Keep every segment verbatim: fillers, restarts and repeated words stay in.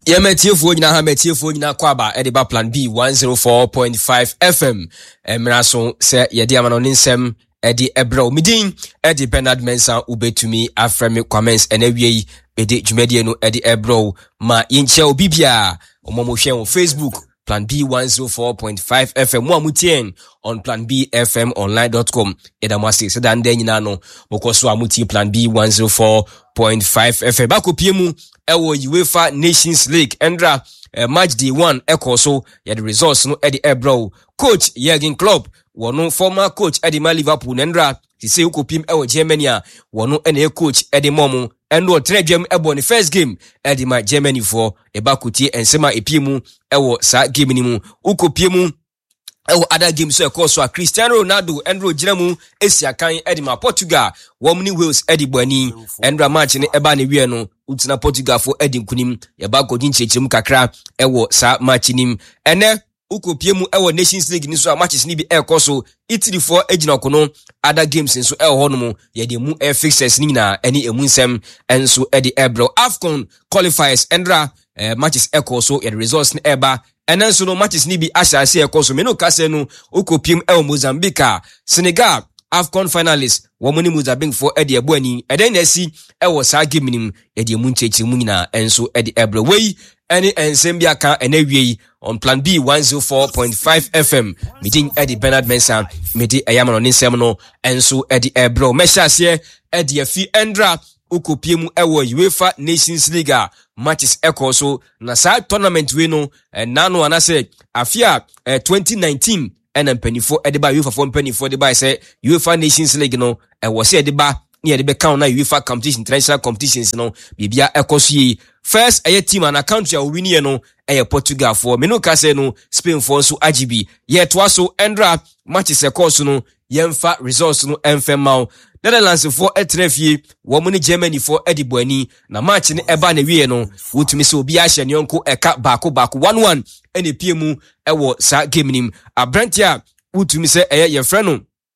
Ye metiefo nyina ha metiefo nyina kwaba ediba plan B one oh four point five F M. Emra so se ye di amano nsem edi ebro midin edi Bernard Mensah ubetumi afreme comments enawie edi dwumedie no edi ebro ma yinche obibia omomo hwe on Facebook Plan B one oh four point five F M. Mo amutien on plan b f m online dot com. Eda mwase se dan den nyina no mokoso amuti Plan B one oh four point five F M. Bakopie mu ewo UEFA Nations League endra uh, match day one ekoso ya the results no edi ebro coach Jurgen Klopp wono former coach edi ma Liverpool endra ti se ukopim ewo Germany a wono ene coach edi momu endo tredwem ebo ni first game edi ma Germany for ebakutie ensema epiemu ewo sa game ni mu ukopiemu ewo other games so ekoso a Cristiano Ronaldo endro giramu esiakan edi ma Portugal womni Wales edi bwani endra match ni eba ne wie no utina Portugal for edi nkunim yeba godin chechim kakra ewo sa match nim ene ukopiemu ewo Nations League ni so a matches ni bi ekoso Italy for ejina kono other games nso e ho no mu ye de mu e fixtures ni na eni emu nsem enso e de ebro AFCON qualifiers endra eh, matches ekoso ye results ni eba enenso no matches ni bi ashase ekoso me no kase no ukopiem e Mozambique Senegal AFCON finalists womuni Mozambique for e de ebo ani eden na si e wo sa game nim ye de mu nchechi mu nyina enso e de ebro wey any ensembia ka enawie on Plan B one oh four point five F M meeting Eddie Bernard Mensah medi ayamano nsem no enso Eddie ebro meshase Eddie afi endra ukopiemu ewo UEFA Nations League matches ekoso na sa tournament we no nano anase afia eh, twenty nineteen ena mpanifo ediba UEFA for mpanifo ediba say UEFA Nations League no ewo se ediba ni edibe count na UEFA competition international competitions no bibia ekoso yi first aye team and country a win ye no aye Portugal for me no ka say no Spain for so R G B ye to so endra matches ekoso no yemfa results no emfema Netherlands for etrefie womuni Germany for edibuani na match ni eba na wie no wotumi se obi ahye ne yonko eka baako baako one one ene piemu ewo sa game nim abrantia wotumi se eye ye frɛ no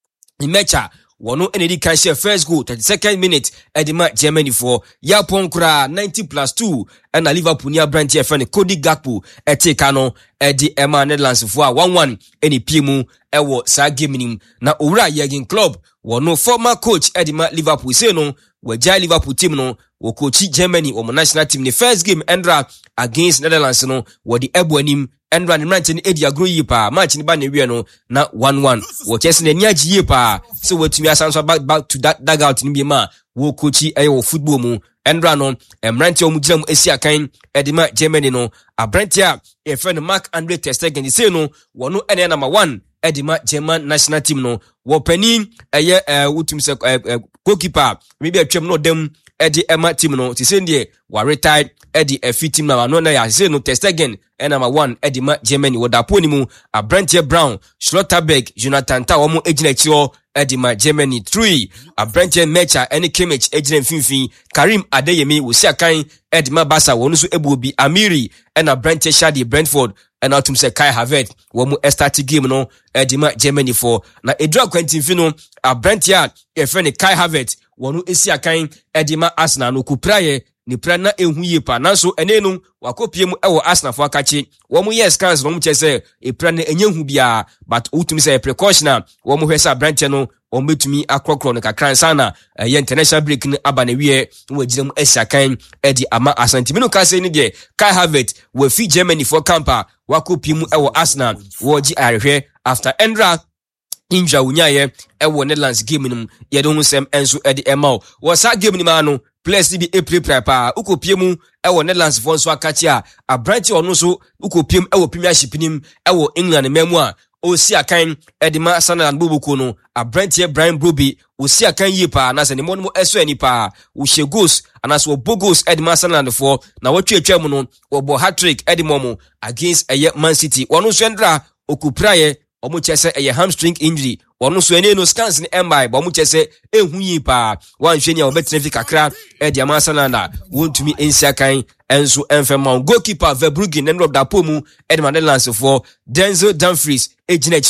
imecha wono enedi kan share first goal thirty-second minute edima Germany for yapon kura ninety plus two and Liverpool ni abrantia frɛ no Cody Gakpo eteka no edi ema Netherlands for one one ene piemu ewo sa game nim na owura Jurgen Klopp wono former coach edima Liverpool say no wajai Liverpool team no wo coach Germany wo national team ni first game endra against Netherlands no wo di ebo anim endra ni match ni edi agro yi pa match ni ba na wie no na one one wo chese na ni agi yi pa so wetumi asanso back back to that dugout ni bi ma wo coach e wo football mu endra no emrante o mu giram esi akan edima Germany no abrantia e friend Mark Andre ter Stegen say no wono ene number one edima German national team no wo pani eye eh wutum se goalkeeper maybe atwam no dem edi ema team no ti say ndie wa retired edi efi team na no na ya say no Ter Stegen e number one edima Germany wo dapo ni mu Abrantie Brown Schlotterberg Jonathan Ta wo mu ejina chiwo edima Germany three Abrantie Mecha eni Kimmich ejina mfimfin Karim Adeyemi wo si akan edima Barca wo no so ebu bi Amiri and Abrantie Shadi Brentford and now tum se Kai Havertz wo mu start game no edima Germany for na Edra Quentin Fino Abrantie e friend Kai Havertz wonu esi akan edima Arsenal no kupraye ni pra na ehu ye pa nanso enenu wakopie mu ewo Arsenal fo akachi wo mu yes scans no mu chese e pra na enyehu bia but utumi say precaution wo mu hwesa Abrantie no o metumi akrokro no kakran sana ye international break ni aba na wie wo giram esi akan edi ama Asante no ka say ni de Kai Havertz wo fi Germany for camper wakopie mu ewo Arsenal wo gi arehwe after endra inja unyaye ewo Netherlands game nim ye do hunsem enso edi emao wo sa game nim ano players bi e prepare pa ukopie mu ewo Netherlands fo nso akachi a Abrantie ono so ukopie mu ewo Premiership nim ewo England memu a osi akan edima Sunderland bobuko no Abrantie Brian Broby osi akan yi pa na se ne mo no eso ani pa wo hye goals anaso wo bogos edima Sunderland fo na wo twetwa mu no wo bo hat-trick edimo mo against eye Man City ono so ndra okupraye omu chese eye hamstring injury wonu so ene no scans ni embai bo mu chese ehu yi pa wan hwenya obetrefi kakra e dia masananda wontumi ensia kan enso enfema goalkeeper Verbruggen endro da pomu Edman Netherlands for Denzel Dumfries ejina chiro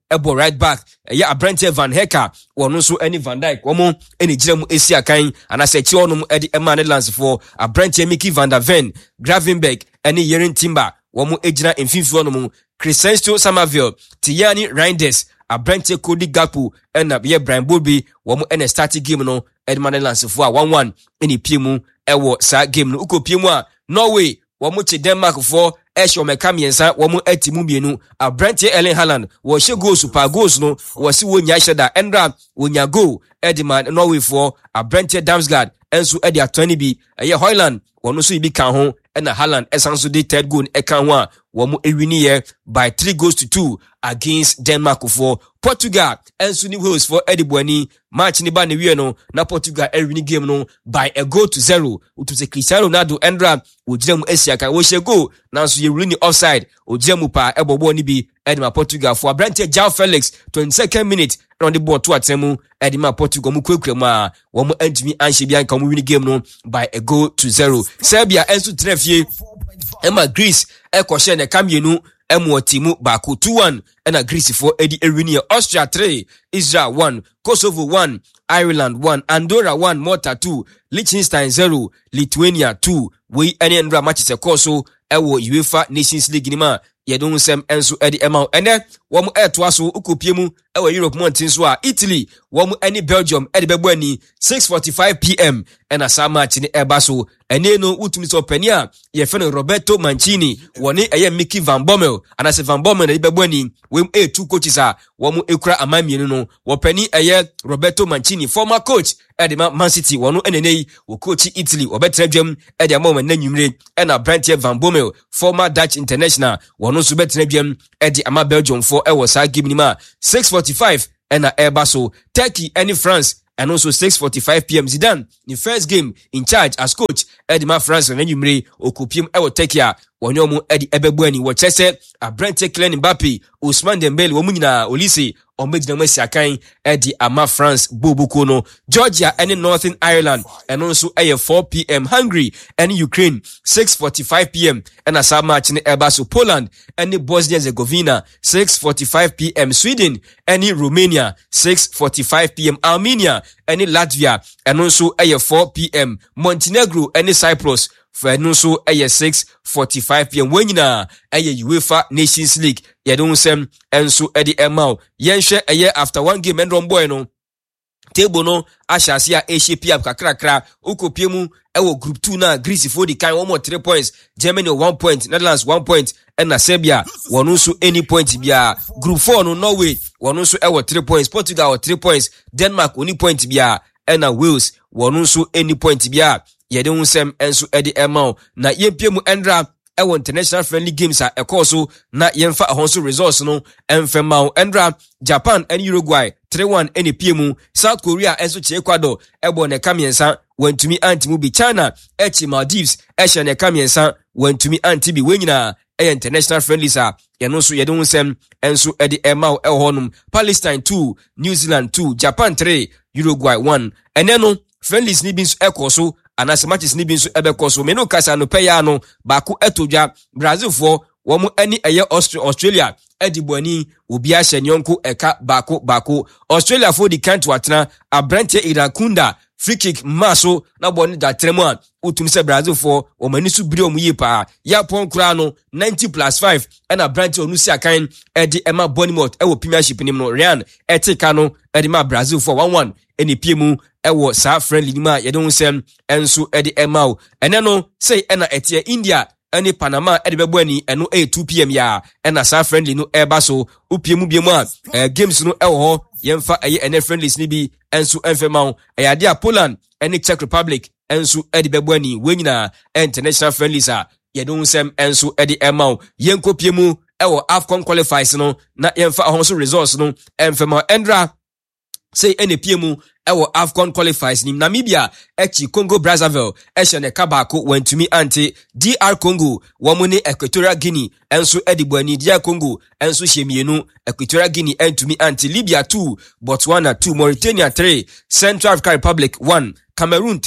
ebo right back ya Abrante Van Heka wono so eni Van Dijk womo eni giremu esi akan anase chi onum edi ema Netherlands for Abrante Mickey van der Ven Gravenberch eni Yerin Timber womo ejina mfimfi onum Crescencio Somerville Tijani Reinders Abrante Cody Gakpo ena ye Brian Bobby womo ene start game no edi Netherlands for one one eni piemu ewo sa game no uko piemu a Norway womo che Denmark for Esho mekamiensa womu etimu bienu Abrante Erling Haaland wo she goals super goals no wo si wo nya sheda endra wo nya goal Edman Norway for Abrante Damsgaard enso edi atoni bi eye Højlund wono so ibi kan ho na Haaland esanso de third goal e kan ho a womu ewini ye by three goals to two against Denmark for Portugal enso ni Wales for Eddie Buani match ni ba ne wie no na Portugal ewini game no by a goal to zero utuse Cristiano Ronaldo endra wo giremu esia kan wo she goal nanso ye really offside o giremu pa ebobo ni bi Edma Portugal for Abrante João Felix twenty-second minute on the ball to atemu Edma Portugal mu kwekure mu a wo mu antimi anhye bia kan mu win game no by a goal to zero Serbia enso trefie Emma Greece ekoshe ne kamienu emu timu bako two one ena Greece for Eddie Erwin Austria three Israel one Kosovo one Ireland one Andorra one Malta two Liechtenstein zero Lithuania two we any endra matches ekoso ewo UEFA Nations League ni ma yedon sem enso edi ema ene wo mu eto aso ukopiemu ewo Europe montin so a Italy wo mu any Belgium edi bebo ani six forty-five p m ena sa match ni eba so ene no utumi so pani a ye fe no Roberto Mancini woni eye Mickey Van Bommel anase Van Bommel edi bebo ani we mu e two coaches a wo mu ekura amamienu no wo pani eye Roberto Mancini former coach edi Man City wono enenei wo coach Italy obetredwam edi amoma na nwumre ena Brent Van Bommel former Dutch international wono so betredwam edi ama Belgium for ewo sa game ni ma six forty-five ena eba so Turkey and France and also six forty-five p m Zidane the first game in charge as coach Edma France na nwumre okopiem ewo Turkey a wonyomu edi ebebuani wo chese Abrante Kylian Mbappe Ousmane Dembele wo munyina Olise omegina masi akan edi ama France bobuko no Georgia and Northern Ireland and also a four p m Hungary and Ukraine six forty-five p m and as a match in Ebaso Poland and Bosnia Herzegovina six forty-five p m Sweden and Romania six forty-five p m Armenia and Latvia and also a four p m Montenegro and Cyprus for so a six forty-five p m when na a UEFA Nations League ye don sem enso edi emau yenhwe eye after one game endron boy no table no ashasi a shape up kakrakra ukopiemu ewo group two na Greece for the kind one more three points Germany one point Netherlands one point and na Serbia wonu so any point bia group four no Norway wonu so ewo three points Portugal three points Denmark only point bia and na Wales wonu so any point bia ye de unsem enso edi emau na yempiemu endra ewo international friendly games a ekoso na yemfa ahonso results no emfemau endra Japan and Uruguay three one eni piemu South Korea enso che Ecuador ebo ne kamiensa wantumi antimu bi China echi Maldives esha ne kamiensa wantumi antibi wenyina e international friendlies a yeno so yede unsem enso edi emau ehonum Palestine two New Zealand two Japan three Uruguay one eneno friendlies ni binso ekoso anase matches ni binso ebekoso meno kasa no peya no baako etodwa Brazil for wo mu ani eye Australia edibuani obi a hyenyonko eka baako baako Australia for the country atena Abrante Irakunda free kick maso na boni da tremu a utumi se Brazil for o mani su biri omu yipa ya pon kura no ninety plus five and Abrante onusi akan edi ema Bournemouth ewo premiership nim no Ryan etika no edi ma Brazil for one one eni piemu ewo sa friendly ni ma yedon sem enso edi emau ene no say ena etie India eni Panama edi bebo ani eno a two p m ya ena sa friendly no eba so upiemu biemu a eh, games no ewo ho yemfa eye ene friendlies ni bi enso enfemau eyade a Poland eni Czech Republic enso edi bebo ani wenyina international friendlies a yedon sem enso edi emau yenkopiemu ewo AFCON qualifiers no na yemfa ahonso results no enfemau endra say N P M ewo AFCON qualifiers ni Namibia echi Congo Brazzaville ehye ne kabako wantumi ante D R Congo womuni Equatorial Guinea enso edibuani D R Congo enso hyemienu Equatorial Guinea entumi ante Libya two Botswana two Mauritania three Central African Republic one Cameroon three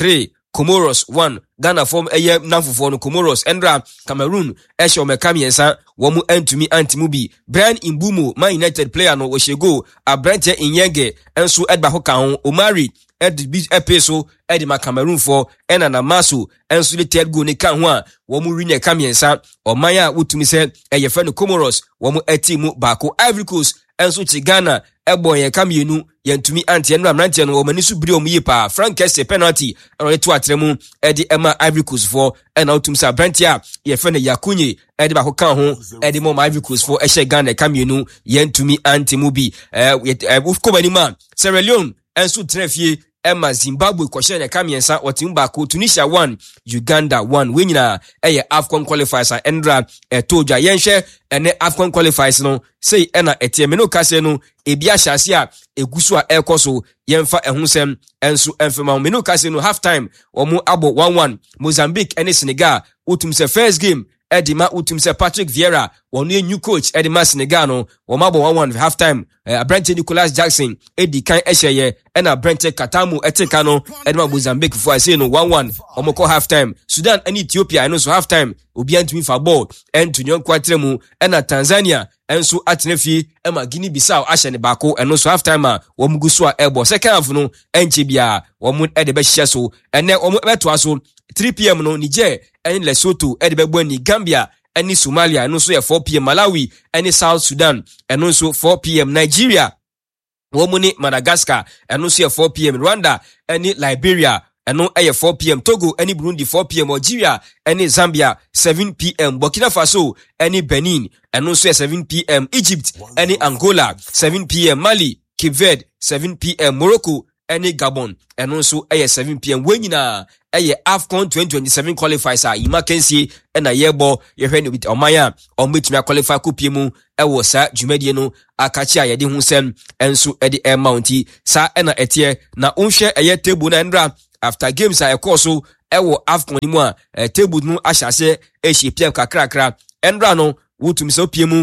Comoros one Ghana form eye namfofo no Comoros Endra Cameroon ehye omeka miensa wo mu antumi antimubi Brian Imbumo Man United player no wo shego Abrante Inyenge enso edba ho ka ho Omari ed bi epeso ed ma Cameroon for ena na maso enso the third goal ne ka ho a wo mu win ka miensa oman a wotumi se eye fe no Comoros wo mu atimu baako Ivory Coast enso chi Ghana ebo ye ka mienu yentumi anti enu amrante no omani su biri omuye pa Frank Kesse penalty eno to atremu edi ema Ivory Coast for ena otum sa brante a ye fe ne Yakunye edi ba ko kan ho edi mo Ivory Coast for ehye Ghana ka mienu yentumi anti mu bi eh ufko bani ma Sierra Leone enso trefie Emma Zimbabwe kwashe ne kamiensa otim baako Tunisia one Uganda one wenyina eye AFCON qualifiers a endra etoja yenhwe ene AFCON qualifiers no sei ena etieme no kase no ebi ahyase a egusu a ekoso yemfa ehusem enso enfema me no kase no half time omo abo one one Mozambique ene Senegal utum se first game Edima utum se Patrick Vieira wonu a new coach Edima Senegal no womabo one one half time uh, Brent Nicholas Jackson edi kan ehye ena Brent Katamu eteka no Edima Mozambique for say no one one omoko half time Sudan and Ethiopia no so half time obi antumi fa ball entu nyon kwatremu ena Tanzania enso atenefie ema Guinea Bissau ahye ne bako eno so half time a womugusu a ebo second half no enche bia womu ede be hye so ene womu beto aso three p m no Niger and Lesotho ede be boni Gambia and Somalia and also four p m Malawi and South Sudan and also four p m Nigeria womuni Madagascar and also four p m Rwanda and Liberia and no four p m Togo and Burundi four p m Algeria and Zambia seven p m Burkina Faso and Benin and also seven p m Egypt and Angola seven p m Mali Cape Verde seven p m Morocco and Gabon and also seven p m wenyina eye AFCON twenty twenty-seven qualifiers a imakensi na yebo yehwe with omaya ometumi qualify kupiemu ewo sa dwumadie no akachi a yede hu sem enso ede e mounti sa na etie na onhwe eye table na ndra after games a ekoso ewo AFCON ni mu a table no ahyase e shepia kakrakra ndra no wotumi so piemu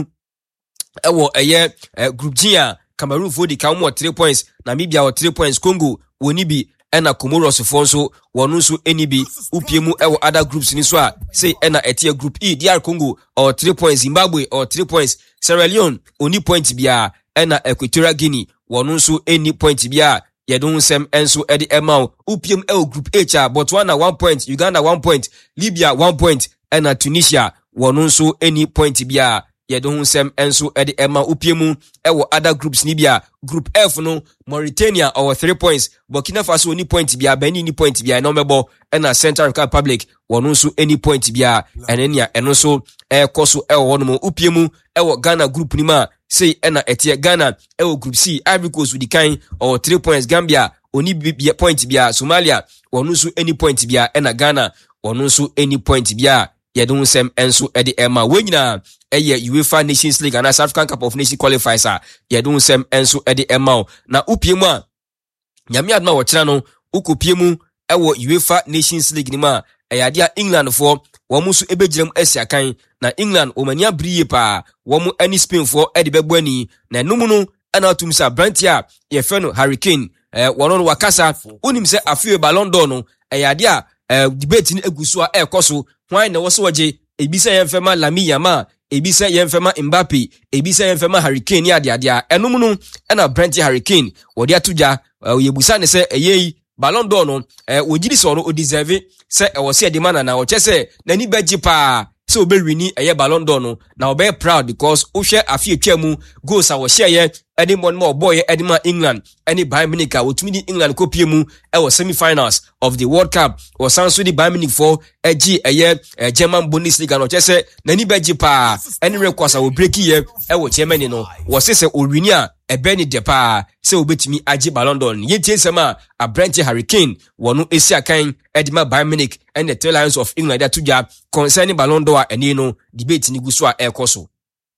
ewo eye group G a Cameroon for the count three points Namibia or three points Congo woni bi ena Comoros fonso wonu so enibi upiemu ewo other groups ni so a say ena etie group E D R Congo or three points Zimbabwe or three points Sierra Leone oni point bia ena Equatorial Guinea wonu so any point bia yedon sem enso edi emau upiem ewo group H a Botswana one point Uganda one point Libya one point ena Tunisia wonu so any point bia yedon sem enso edi ema upiemu ewo other groups ni bia group F no Mauritania or three points Burkina Faso ni point bia Benin ni point bia no mebo ena Central Republic wonu so any point bia enenia eno so e koso ewo wono mo upiemu ewo Ghana group ni ma say ena etie Ghana ewo group C Ivory Coast with the kind or three points Gambia oni bia point bia Somalia wonu so any point bia ena Ghana wonu so any point bia yedon sem enso edi ema wenyina eye UEFA Nations League and South African Cup of Nations qualifiers a yedon sem enso edi ema na upiemu a nyame adma wo kira no ukopiemu ewo UEFA Nations League ni ma eyade a England for wo mu so ebegiram asiakan na England o mania briye pa wo mu ani Spain for edi bebo ani na numu no ana otumisa Brantia ye fe no Hurricane eh wono wakasa unim se afie Ballon d'Or no eyade a eh, debate ni eguso a ekoso hwan na wo so waje ebisa yemfema Lamine Yamal ebisa yemfema Mbappe ebisa yemfema Hurricane ya de ade a enum no na Brantia Hurricane wo de atuja uh, yebusa ne se eyeyi Ballon d'Or no eh wogiri so no o deserve se e wo se de mana na wo chese na ni baji pa se obewini eye Ballon d'Or no na obe proud because o hwe afie atwamu goals a wo hye ye edi mon mo boy edi ma England any Bayern Munich a wotumi di England kopiemu e wo semi-finals of the World Cup o sanso di Bayern Munich for egi eye German Bundesliga no chese na ni baji pa any records a wo break ye e wo Germany no wo sese o wini a ebe ni de pa se obetumi agi Ballon d'Or yentie sema a Brantia Hurricane wonu esi akan edima Bayern Munich and the Three Lions of England that tuja concerning Ballon d'Or eni no debate ni guso a ekoso.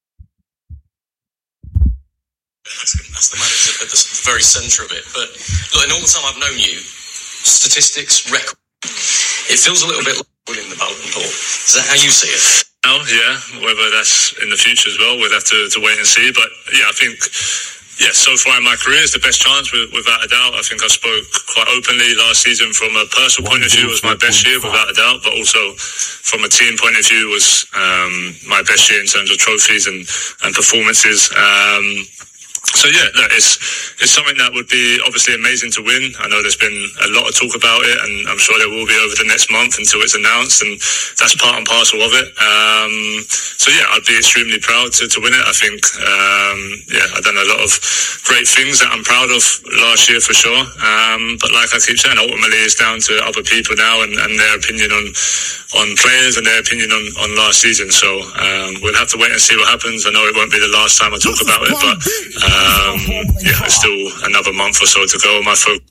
That's, that's the manager at the very centre of it. But look, in all the time I've known you, statistics, record, it feels a little bit like winning the Ballon d'Or. Is that how you see it? Oh, yeah. Whether that's in the future as well, we'll have to, to wait and see. But yeah, I think Yeah, so far in my career, it's the best chance, with, without a doubt. I think I spoke quite openly last season. From a personal point of view, it was my best year, without a doubt. But also, from a team point of view, it was um, my best year in terms of trophies and, and performances. Um, So yeah, look, it's it's something that would be obviously amazing to win. I know there's been a lot of talk about it, and I'm sure there will be over the next month until it's announced, and that's part and parcel of it. Um, so yeah, I'd be extremely proud to, to win it. I think um, yeah, I've done a lot of great things that I'm proud of last year for sure. Um, but like I keep saying, ultimately it's down to other people now and, and their opinion on on players and their opinion on, on last season. So um, we'll have to wait and see what happens. I know it won't be the last time I talk about it, but Um, yeah, there's still another month or so to go. My focus.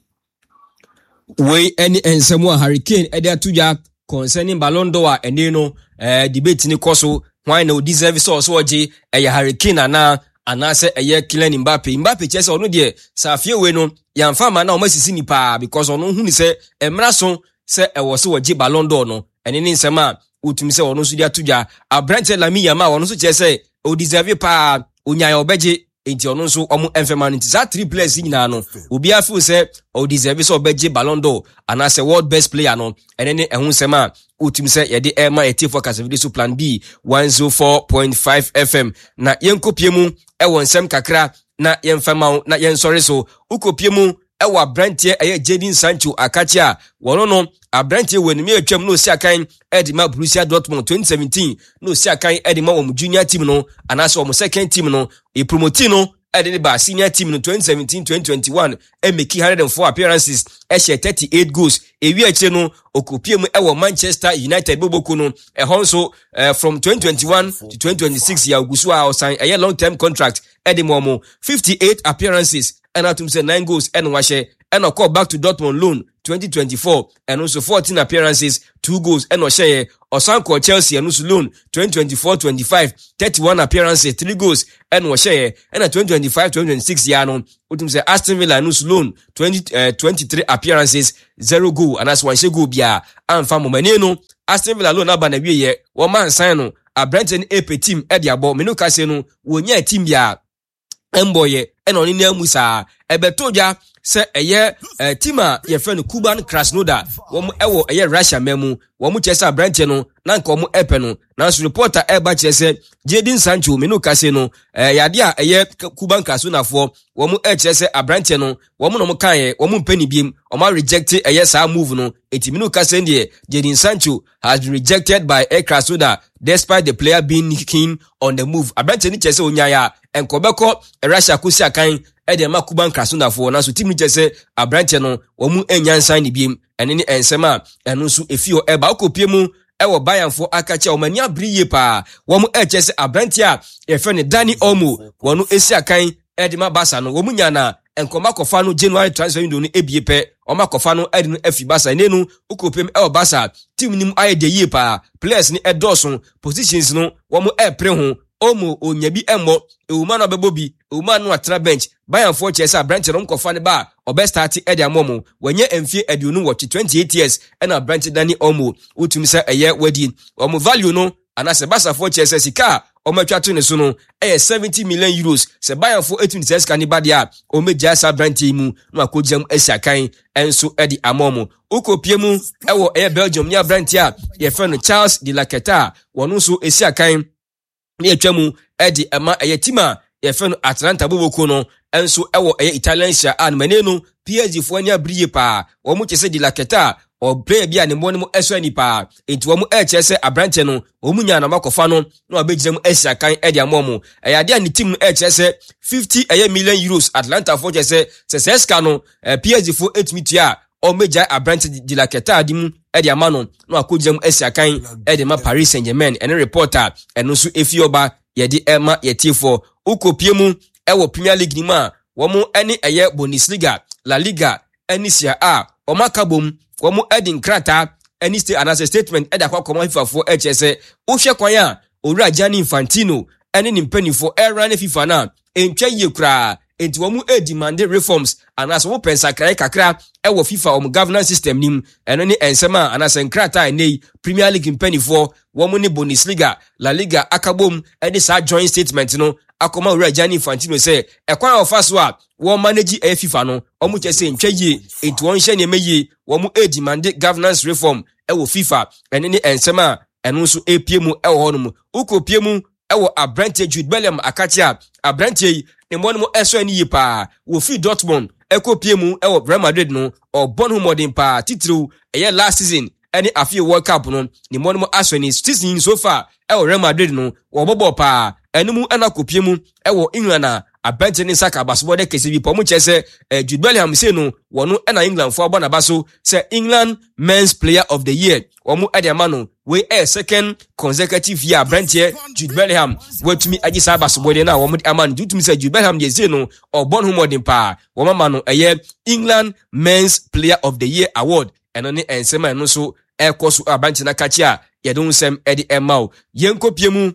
We any and someone Hurricane Edia Tuja concerning Ballon d'Or and you know, uh, debate in the course. Why no deserve so so G a Hurricane and now and I say a year killing Mbappe. Mbappe chess or no dear. Safia we no young farmer now must see pa because on who say a marathon say I was so a G Ballon d'Or no and in Sama Utum say or no Sudia Tuja. A branch la me yama or no such say o deserve pa unya obeji. Enti ono nso omo enfema nti za three players nyina no obi afu se o deserve so obeje Ballon d'Or ana se world best player no ene ne ehun sema utim se ye de ema eti focus video so plan B one oh four point five F M na yenkopie mu e won nsem kakra na yemfema na yensori so ukopie mu e wa brantie eye Jadon Sancho akachi a wono no abrantie woni me atwam no si akan Edima Borussia Dortmund twenty seventeen no si akan Edima wo junior team no anaso wo second team no e promote no Edini ba senior team no twenty seventeen twenty twenty-one e make one hundred four appearances e share thirty-eight goals e wi ache no okopie mu e wo Manchester United boboko no e honso uh, from twenty twenty-one to twenty twenty-six ya ogusu a sign a long term contract Edimo mo fifty-eight appearances and atum say nine goals and washe and a call back to Dortmund loan twenty twenty-four and also fourteen appearances, two goals and Osheye Osanko Chelsea and also loan twenty twenty-four twenty-five, thirty-one appearances, three goals and Osheye and a twenty twenty-five twenty twenty-six yano utum say Aston Villa and also loan twenty uh, twenty-three appearances, zero goal and as one she go bia and famo maneno Aston Villa loan aba na wiye one man sign no a Brenton Ape team e dia ball menu kase no wonya team bia emboye eno ni na musa ebetoja se eye uh, tima ye friend Kuban Krasnodar wo ewo eye Russia memu wo mu chesa branch no na nka mu epe no na so reporter e ba chese Jadon Sancho menu kase no uh, yade a eye Kuban Krasnodar fo wo mu e chese abranch no wo mu no mu kan ye wo mu mpani biem o ma reject eye sa move no eti menu kase ndie Jadon Sancho has been rejected by Air Krasnodar despite the player being keen on the move abranch ni chese onyaya enkobeko Russia kusi akan Edema Kuban Krasnodar for na so team ni chese abranche no wo mu enyansan ni biem ene ni ensema eno so efio eba okopie mu ewo Bayern for akacha o mani abriye pa wo mu e chese abranche a efe ne Dani Olmo wonu esi akan Edema Barca no wo mu nya na enkoma kofa no January transfer window no ebiepe o makofa no edi no efi Barca nenu okopie mu ewo Barca team ni mu ayede ye pa players ni edoson positions no wo mu e pre ho Omo onyabi emmo ewuma no bebobi ewuma no atra bench Bayern for chesa branch no nkofa ne ba obe start e dia momo wenye emfie aduonu watch twenty-eight years and a branch Dani Olmo utumi say eye wadi omo value no anase Barca for chesa sika omo twato ne so no e seventy million euros se Bayern for eighteen six kanibade a omo jasa branch mu no akojam asiakan enso e di amomo ukopie mu ewo e Belgium nya branch a ye friend Charles de la Queta wono so asiakan ni etwamu edi ema eye tima ye fe no Atlanta boboko no enso ewo eye Italian sha an manenu P S G fo anya briye pa wo mu chese di la Queta o player bia ne mo ne mo eso ani pa enti wo mu e chese abranche no wo mu nya na makofa no na obegire mu asia kan edi amomo eye ade ani team no e chese fifty eye million euros Atlanta fo chese se seska no P S G fo eight mitia o meja abranche di la Queta adimu edi amano no akogire mu asia kan edi ma Paris Saint-Germain ene reporter eno so efioba yedi ema yetifo ukopie mu ewo Premier League ni ma wo mu ene eye Bundesliga La Liga eni Serie A o makabom wo mu edin krata eni state anase statement eda kwa koma FIFA for H S uhwe kwan a owura Gianni Infantino ene ni mpanifo era ne FIFA na entwa ye kura enti wo mu e demand reforms anaso wo pensa krai kakra e wo FIFA wo governance system nim eno ne ensema anaso nkrata nei Premier League mpanifo wo mu ne Bundesliga La Liga akabom e de sa joint statement no akoma ura Gianni Infantino say ekwan ofa so a wo manage a FIFA no omu chese ntwaye enti won hye ne meyi wo mu e demand governance reform e wo FIFA ene ne ensema eno so epiemu e wo honom ukopiemu ewo Abrante Jude Bellingham akatia Abrante ne mo no eso ani yipa wo fi Dortmund ekopiemu ewo Real Madrid no obon hu modern pa titru eye last season any afie World Cup no ne mo no aso ni season so far ewo Real Madrid no wo bobo pa enemu anakopiemu ewo England na Abrante ni saka baso de kesi bi pomu chese Jude Bellingham se no wono na England fo abona baso se England Men's Player of the Year omu adiamano we a second consecutive year Abrante Jude Bellingham wetumi agisa baso de na womu amano dutumi se Jude Bellingham ye se no obon hu modern pa wo mama no eye England Men's Player of the Year award eno ne ensema no so ekoso Abrante na kachia ye don sem edi emau yenkopiemu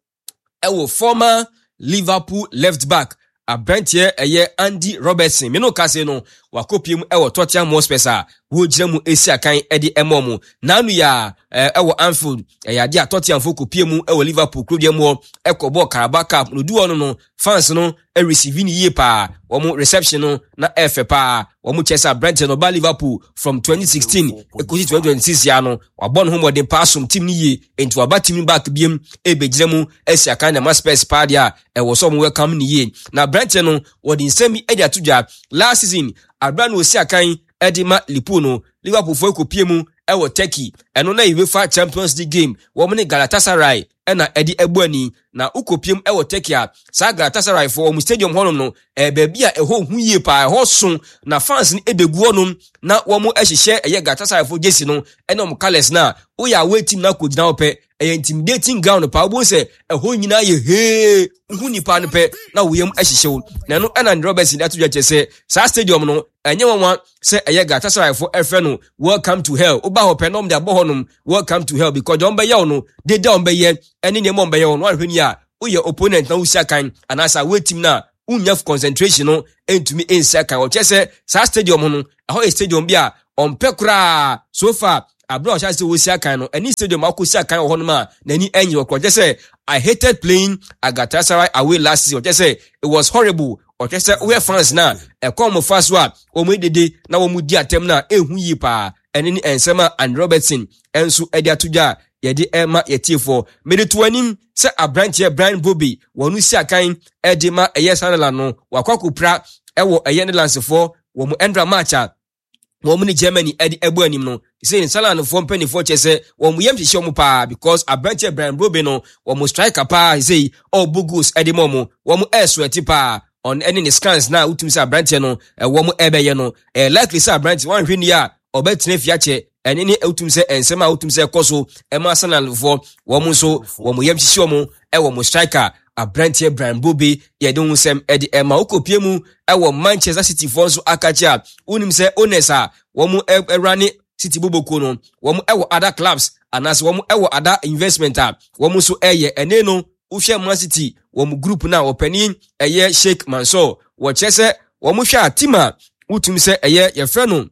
ewo former Liverpool left back Abrante eye Andy Robertson me no kase no wakopiem ewo Tottenham Hotspur wo gire mu esi akan edi emomu nanu ya ewo Anfield ya dia Tottenham fo kopiem ewo Liverpool klubie mu ekobo Carabao Cup no duo no no fans no e receive ni ye pa wo mu reception no na efe pa wo mu chesa Abrante no ba Liverpool from twenty sixteen ekosi twenty twenty-six ya no wabon ho modern passum team ni ye enti waba team back biem e begire mu esi akan na Spurs pa dia e wo so mu welcome ni ye na Abrante no wo din semi e dia tuja last season Abrante osi akan Edima Lipuno Liverpool fo ekopiemu ewo Turkey eno na UEFA Champions League game wo mu ne Galatasaray ena edi ebuani na ukopiem ewo Turkey a sa Galatasaray fo mu stadium honom no e baabi a eho hu yie pa eho so na fans ni ebegu onom na wo mu ehihye eye Galatasaray fo jesi no ena mu colors na wo ya away team na kogina ope e intimidating ground pa wo se eho nyina ye he hu nipa no pe na wo yem ehihye wo na no ena Robertson atu chese sa stadium no enye wonwa se eye Galatasaray fo efe no welcome to hell oba ho pe nom de abo honum welcome to hell because don be ye no de de on be ye eni ne mo be ye no ahwani a uye opponent na usia kan anasa we team na unya concentration no entumi ensia kan o chese sa stadium no aho e stadium bia on pekura so far abro cha se usia kan no eni stadium akosia kan ho no ma nani enyi o chese I hated playing at Galatasaray away last season. Chese it was horrible. O chese we fans na e come fast wa o mu dede na wo mu di atem na ehu yi pa eni ensema and Robertson ensu edi atuja yedi ema yetifo medituanim se Abrante Brian Bobby wonu si akan edima eye sanala no wakwakopra ewo eye ne lansefo wo mu endra matcha wo mu ni Germany edi ebu anim no say in salano fo mpani fo chese wo mu yem hihye mu pa because Abrante Brian Bobby no wo mu striker pa say all bugus edi momo wo mu esweti pa on any scans na utum say Abrante no wo mu ebeye no eh likely say Abrante wan hwini ya obetine fiache eni ni utum se ensema utum se koso ema Arsenal fo wo mu so wo mu yem hihye mu e wo mu striker Abrante Brian Bobby ye don sem edi ema ukopiemu e wo Manchester City fo so akacha unim se onesa wo mu erane City boboko no wo mu e wo other clubs anas wo mu e wo other investment a wo mu so eye ene no uhwe Man City wo mu group na opani eye Sheikh Mansour wo chese wo mu hwa tima utum se eye ye frɛ no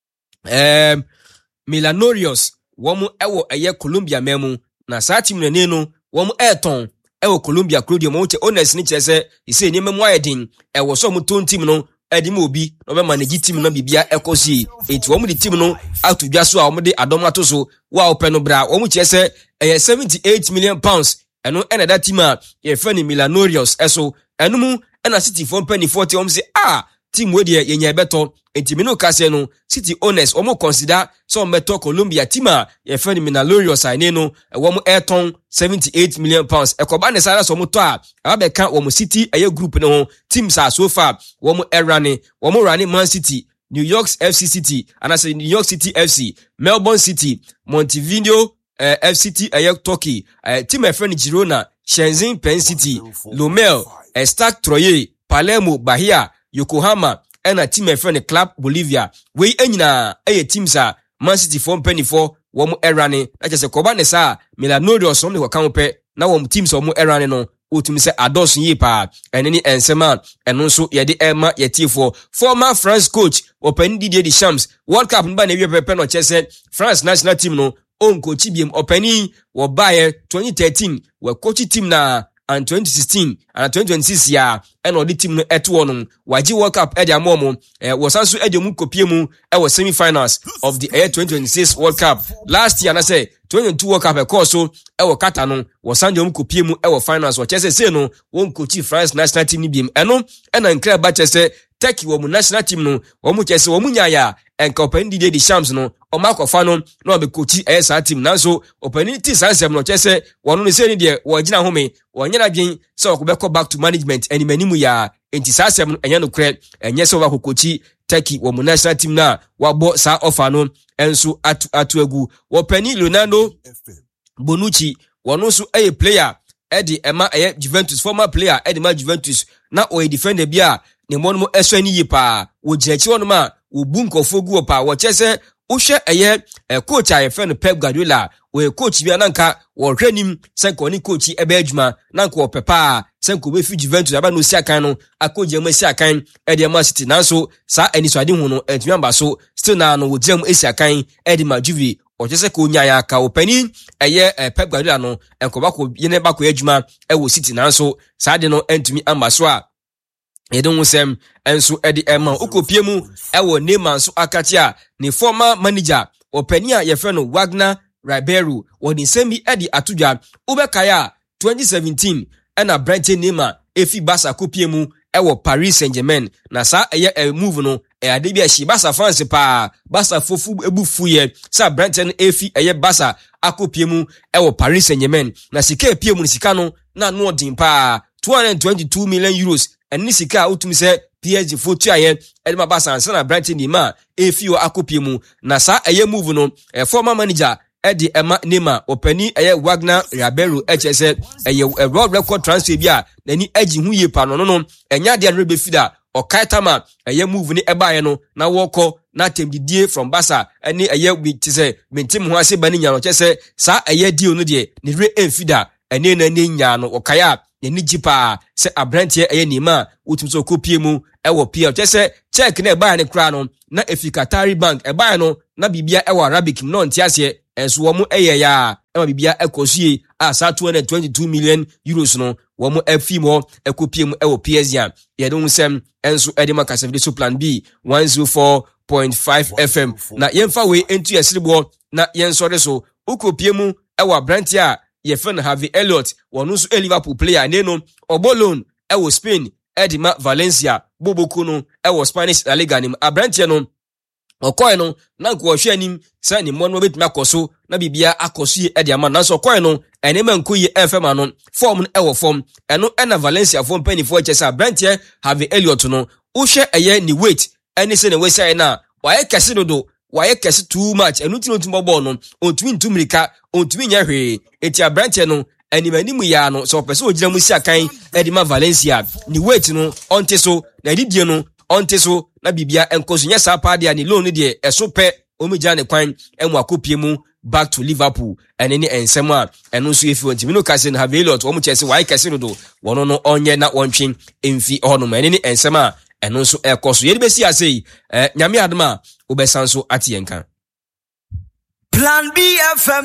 em Milanorios wo mu e wo eye Colombia memu na sa team ne no wo mu eton ewo Colombia Claudio mo che honest ni chese ise ni memu ayedin e wo so mu ton team no edimo obi no be manage team no bibia ekosi enti wo mu di team no atudwa so a wo mu di adom ato so wa open no bra wo mu chese e seventy-eight million pounds eno ena that team a ye fani Milanorios eso eno mu ena City for penny forty wo mu say ah team we dey yenya beto enti mino kase no City honest wo mu consider so meto Colombia team a ye fani Milanorios ane no wo mu eton seventy-eight million pounds ekoba ne sara so mu to a abeka wo mu City eye group no teams are so far wo mu erane wo mu rane Man City, New York's F C City, and I say New York City F C, Melbourne City, Montevideo uh, F C T eye Turkey, uh, team my friend Girona, Shenzhen Penn City, Lomel, uh, Stade Troyes, Palermo, Bahia, Yokohama, and a team my friend Club Bolivia. We enyina eye teams are Man City from penny four wo mu erane na je se koba ne sa Milanorios som ne ko kan pe na wo mu teams wo mu erane no utumi se ados yi pa ene ni ensema eno nso ye de ema ye tifo former France coach opani Didier Deschamps World Cup nba na wie pepe no chese France national team no on coach biem opani wo bae twenty thirteen we coach team na and twenty sixteen and twenty twenty-six ya eno the team no eto no waji World Cup e dia momo eh wo sanso e dia mu kopie mu e wo semi finals of the year twenty twenty-six World Cup last year na say twenty twenty-two World Cup e course so e wo kata no wo sanjo mu kopie mu e wo finals wo chese say no won coach France national team ni biem eno ena nkra ba chese Turkey wo mu national team no wo mu chese wo mu nya ya enka opani Didier Deschamps no o makofa no na be coach e sa team nanso opani ti sansem no chese wono ne say ni de wo gina home wo nyana dwen se wo be back to management eni manimu ya enti sansem no enye no kre enye se wo ba coach Turkey wo mu national team na wabo sa offer no enso atu atu agu wo pani Leonardo Bonucci wono so a player edi ema eye Juventus former player edi ma Juventus na o defender bia ne mo no eso ani yipa wo giachi wono ma wo bunkofo gu opa wo chese wo hwe eye coach aye friend Pep Guardiola wo coach bia nanka wo hwanim senko ni coach ebe adwuma nanka wo pepa senko be fi Juventus aba no si akan no akoje ma si akan edi ma City nanso sa ani so ade hu no entumi amba so still na no wo jam esi akan edi ma Juve o chese ko nya ya ka opani eye Pep Guardiola no enkoba ko yene ba ko adwuma e wo City nanso sa de no entumi amba so a yedon wusem enso edi ema ukopie mu ewo Neymar so akatia ni former manager opani a ye friend Wagner Ribeiro wodi sembi edi atudwa ubekaya twenty seventeen ena Brighton Neymar efi Barca kopie mu ewo Paris Saint-Germain na sa eye e move no e ade bia shi Barca fans pa Barca fofu ebufu ye sa Brighton efi eye Barca akopie mu ewo Paris Saint-Germain na sika epie mu sika no na no din pa two hundred twenty-two million euros eni sika utumi se P S G fotu aye edema Barca ansa na Brighton di ma efi o akopie mu na sa eye move no e former manager edi ema Neymar opani eye Wagner Ribeiro echese eye world record transfer bia nani agi hu ye pa no no enya de anrebe fida o kaitama eye move ni ebaye no na woko na temdidie from Barca eni eye bi tise mentim ho ase bani nya no chese sa eye deal no de ni re enfida ene na ne nya no okaya ni jipa se abrantie eye Neymar utum so kopie mu ewo P L chese check na ebaye ne kra no na Efikatari Bank ebaye no na bibia ewo Arabic no ntiase enso wo mu eye ya ema bibia ekosie a sa two hundred twenty-two million euros no wo mu afi mo ekopie mu ewo P S G ye don sem enso edema kasefde so plan B one oh four point five F M na yemfa we entu yesrebo na yensore so ukopie mu ewo abrantia ye friend Harvey Elliott wonu so Liverpool player ne no obolon ewo Spain edima Valencia bobokuno ewo Spanish La Liga nim abrantia no okoy no na nko hwe anim sa ni mo no betumi akoso na bibia akoso ye edi ama na so okoy no ene ma nko ye F M ano form no ewo form eno ena Valencia form penifo chesa brantie Harvey Elliott no uhwe eye ni weight ene se ne we say na waye kese dodo waye kese too much enu ti otumbo ball no ontumi ntumrika ontumi nya hwe eti abrantie no animanimu ya no so pese ogina mu si akan edi ma Valencia ni weight no onte so na didie no onte so na bibia enkoso nya sa pa dia ni loan de eso pe omija ne kwan emu akopie mu back to Liverpool ene ni ensem a eno so efi wonti mino kase na Harvey Elliott wo mu chese wai kase no do wono no onye na wontwen emfi hono ma ene ni ensem a eno so ekoso ye besi ase eh nyame adoma obesanso atienka Plan B F M